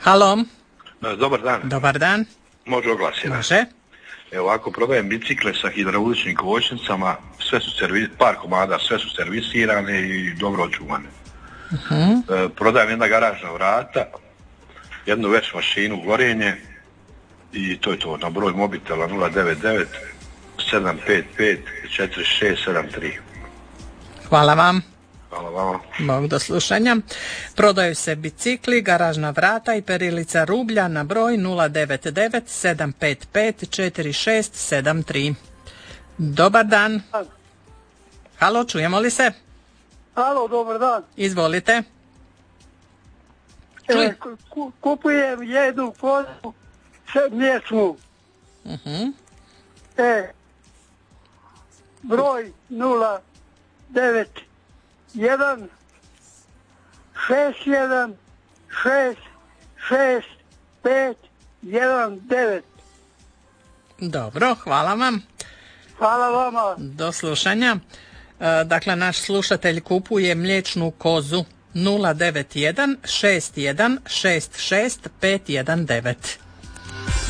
Halo. Dobar dan. Dobar dan. Može oglasiti? Može. Evo, ako prodajem bicikle sa hidrauličnim kočnicama, par komada, sve su servisirane i dobro očuvane. Prodajem jedna garažna vrata, jednu veš mašinu gorenje i to je to. Na broj mobitela 099 755 4673. Hvala vam. Hvala vama. Bog do slušanja. Prodaju se bicikli, garažna vrata i perilica rublja na broj 099 755 4673. Dobar dan. Halo, čujemo li se? Halo, dobar dan. Izvolite. Kupujem jednu kozu mliječnu. Broj 091 61 6 5 1 9. Dobro, hvala vam. Hvala vama. Do slušanja. Dakle, naš slušatelj kupuje mliječnu kozu 091 61 66 519.